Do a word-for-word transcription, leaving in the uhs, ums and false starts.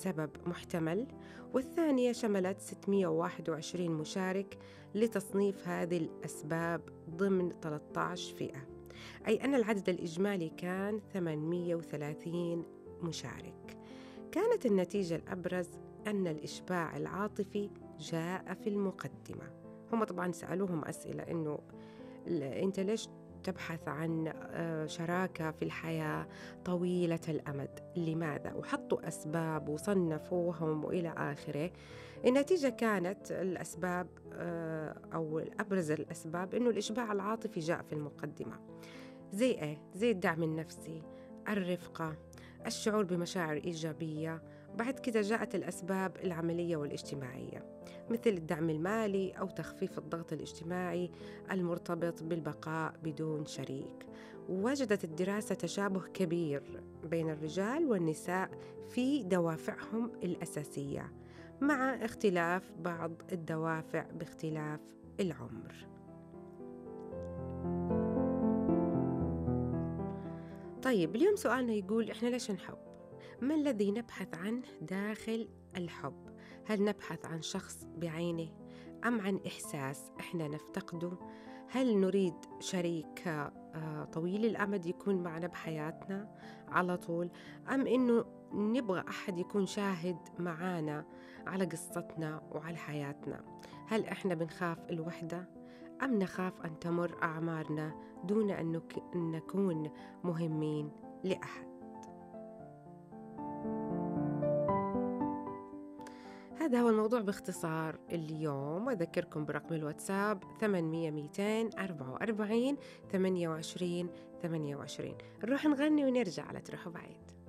سبب محتمل، والثانية شملت ستمئة وواحد وعشرين مشارك لتصنيف هذه الأسباب ضمن ثلاثة عشر فئة، أي أن العدد الإجمالي كان ثمانمئة وثلاثين مشارك. كانت النتيجة الأبرز أن الإشباع العاطفي جاء في المقدمة. هم طبعاً سألوهم أسئلة إنه أنت ليش تبحث عن شراكة في الحياة طويلة الأمد؟ لماذا؟ وحطوا أسباب وصنفوهم وإلى آخره. النتيجة كانت الأسباب أو أبرز الأسباب إنه الإشباع العاطفي جاء في المقدمة. زي إيه؟ زي الدعم النفسي، الرفقة، الشعور بمشاعر إيجابية. بعد كده جاءت الأسباب العملية والاجتماعية، مثل الدعم المالي أو تخفيف الضغط الاجتماعي المرتبط بالبقاء بدون شريك. ووجدت الدراسة تشابه كبير بين الرجال والنساء في دوافعهم الأساسية، مع اختلاف بعض الدوافع باختلاف العمر. طيب اليوم سؤالنا يقول إحنا ليش نحب؟ ما الذي نبحث عنه داخل الحب؟ هل نبحث عن شخص بعينه أم عن إحساس إحنا نفتقده؟ هل نريد شريك طويل الأمد يكون معنا بحياتنا على طول، أم إنه نبغى أحد يكون شاهد معانا على قصتنا وعلى حياتنا؟ هل إحنا بنخاف الوحدة أم نخاف أن تمر أعمارنا دون أن نكون مهمين لأحد؟ هذا هو الموضوع باختصار اليوم، وأذكركم برقم الواتساب ثمانمئة مئتين أربعة وأربعين ثمانية وعشرين ثمانية وعشرين. نروح نغني ونرجع، لا تروحوا بعيد.